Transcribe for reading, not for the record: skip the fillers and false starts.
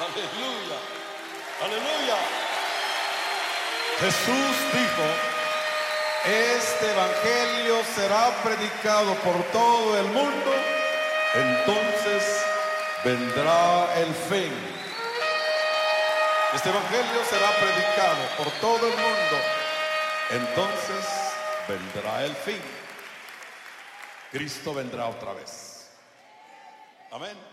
Aleluya, aleluya. Jesús dijo: este evangelio será predicado por todo el mundo, entonces vendrá el fin. Este evangelio será predicado por todo el mundo, entonces vendrá el fin. Cristo vendrá otra vez. Amén.